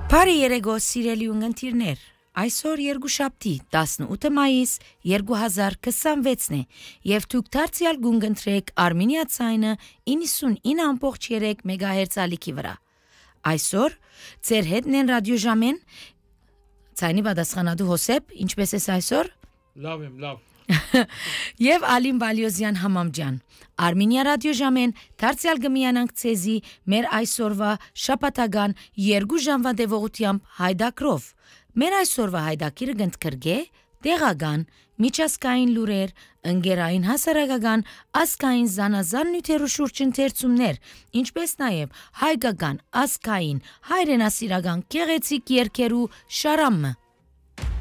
Բարի երեկո սիրելի ունգընտիրներ, այսօր երկուշաբթի 18 մայիս 2026 է և դուք դարձյալ գունգընտրեք Արմենիա ցայնը 99.3 MHz ալիքի վրա։ Այսօր ձեր հետն են ռադիոժամեն, ցայնի պատասխանատու Հոսեփ, ինչպես ես այսօր։ Լավ եմ, լավ։ Եվ Ալին Բալիոզյան համամջան, Արմենիա ռադիոժամեն դարձյալ գմիանանք ցեզի մեր այսօրվա շաբաթական 2 ժամվա դեպողությամբ հայդակրով։ Մեր այսօրվա հայդակիրը գնդկրգե տեղական, միջազգային լուրեր, ընկերային հասարակական, ազգային զանազան նյութերու շուրջ ընթերցումներ, ինչպես նաև հայկական, ազգային, հայրենասիրական գեղեցիկ երգերու շարամը։